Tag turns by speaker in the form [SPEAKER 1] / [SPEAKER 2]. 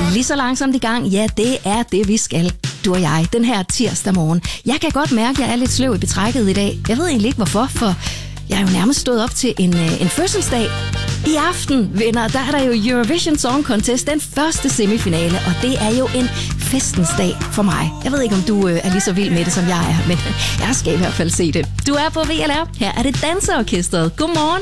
[SPEAKER 1] Lige så langsomt i gang, ja, det er det, vi skal, du og jeg, den her tirsdag morgen. Jeg kan godt mærke, at jeg er lidt sløv i betrækket i dag. Jeg ved egentlig ikke hvorfor, for jeg er jo nærmest stået op til en fødselsdag. I aften, venner, der er der jo Eurovision Song Contest, den første semifinale, og det er jo en festens dag for mig. Jeg ved ikke, om du er lige så vild med det, som jeg er, men jeg skal i hvert fald se det. Du er på VLR. Her er det Danseorkestret. Godmorgen.